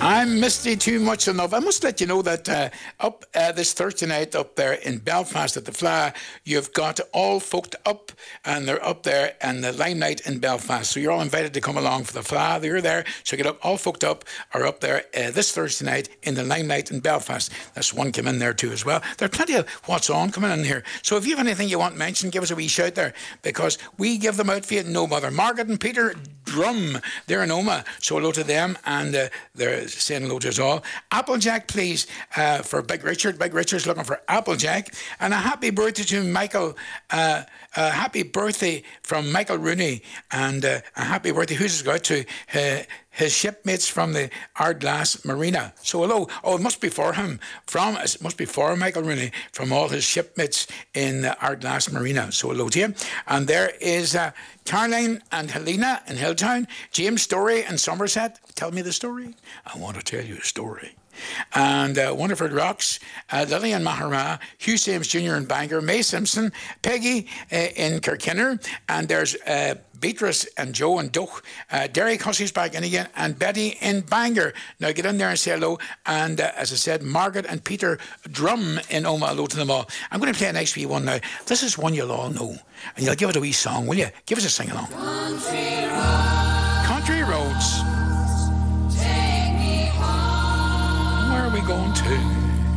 I'm Misty Too Much Enough. I must let you know that up this Thursday night up there in Belfast at the Fla, you've got All Folked Up, and they're up there in the Limelight in Belfast. So you're all invited to come along for the Fla. They're there. So get up. All Folked Up are up there this Thursday night in the Limelight in Belfast. That's one come in there too as well. There are plenty of what's on coming in here. So if you have anything you want mentioned, give us a wee shout there, because we give them out for you. No bother. Margaret and Peter Drum, they're in Oma. So hello to them, and they're saying hello to us all. Applejack, please, for Big Richard. Big Richard's looking for Applejack. And a happy birthday to Michael. Happy birthday from Michael Rooney. And a happy birthday, who's it got to his shipmates from the Ardglass Marina. So hello. Oh, it must be for him. It must be for Michael Rooney from all his shipmates in the Ardglass Marina. So hello to you. And there is Caroline and Helena in Hilltown. James Story in Somerset. Tell me the story. I want to tell you a story. And Wonderford Rocks, Lillian Mahara, Hugh Sims Jr. in Bangor, May Simpson, Peggy in Kirkinner, and there's Beatrice and Joe and Duch, Derek Hussey's back in again, and Betty in Bangor. Now get in there and say hello. And as I said, Margaret and Peter Drum in Oma, hello to them all. I'm going to play a nice wee one now. This is one you'll all know, and you'll give it a wee song, will you? Give us a sing along. Country Roads. Where are we going to?